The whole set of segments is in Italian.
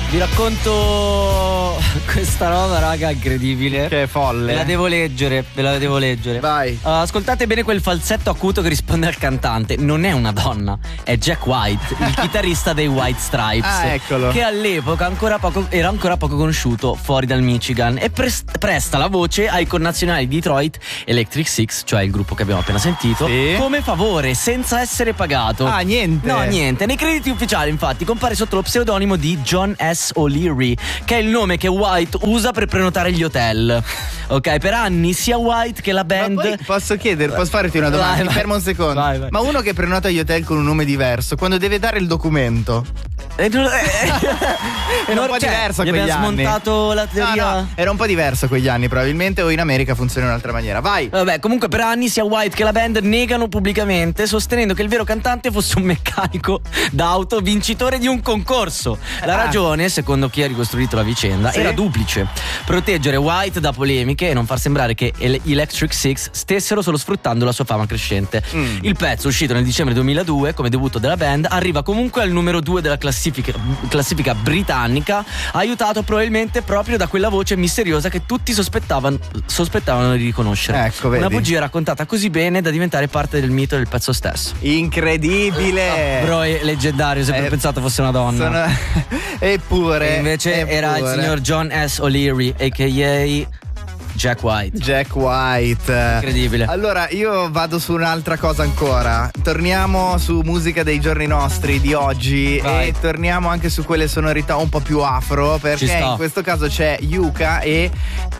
Vi racconto questa roba, raga, incredibile. Che è folle. Ve la devo leggere. Vai. Ascoltate bene quel falsetto acuto che risponde al cantante. Non è una donna, è Jack White, il chitarrista dei White Stripes. Ah, eccolo. Che all'epoca era ancora poco conosciuto fuori dal Michigan e presta la voce ai connazionali di Detroit Electric Six, cioè il gruppo che abbiamo appena sentito, sì, come favore, senza essere pagato. Ah, niente. No, niente. Nei crediti ufficiali, infatti, compare sotto lo pseudonimo di John S. O'Leary, che è il nome che White usa per prenotare gli hotel. Ok, per anni sia White che la band. Ma poi posso farti una domanda? Vai. Fermo un secondo. Vai. Ma uno che prenota gli hotel con un nome diverso, quando deve dare il documento, era un po' diverso gli quegli abbiamo anni. smontato la teoria. No, era un po' diverso quegli anni, probabilmente, o in America funziona in un'altra maniera. Vai. Vabbè, comunque per anni sia White che la band negano pubblicamente, sostenendo che il vero cantante fosse un meccanico d'auto vincitore di un concorso. La ragione, secondo chi ha ricostruito la vicenda, sì, era duplice: proteggere White da polemiche e non far sembrare che gli Electric Six stessero solo sfruttando la sua fama crescente. Il pezzo, uscito nel dicembre 2002 come debutto della band, arriva comunque al numero 2 della classifica britannica, aiutato probabilmente proprio da quella voce misteriosa che tutti sospettavano di riconoscere. Ecco, vedi. Una bugia raccontata così bene da diventare parte del mito del pezzo stesso. Incredibile. Bro, è leggendario, ho sempre pensato fosse una donna. Eppure. E invece era il signor John S. O'Leary, a.k.a. Jack White. Jack White. Incredibile. Allora io vado su un'altra cosa ancora. Torniamo su musica dei giorni nostri, di oggi. Vai. E torniamo anche su quelle sonorità un po' più afro, perché in questo caso c'è Yuka e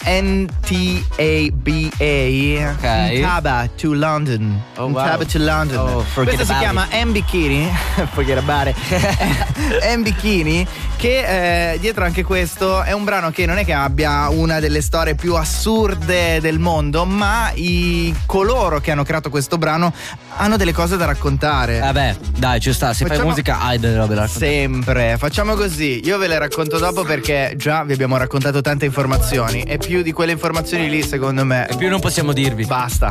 NTABA. Ok. Ntaba to London. Oh, wow. Ntaba to London. Oh, forget questo si about chiama M-Bikini. Forget about it. M-Bikini, che dietro anche questo è un brano che non è che abbia una delle storie più assurde del mondo, ma coloro che hanno creato questo brano hanno delle cose da raccontare. Vabbè, dai, ci sta. Se fai musica hai delle robe da raccontare. Sempre. Facciamo così. Io ve le racconto dopo, perché già vi abbiamo raccontato tante informazioni, e più di quelle informazioni lì, secondo me, E più non possiamo dirvi. basta.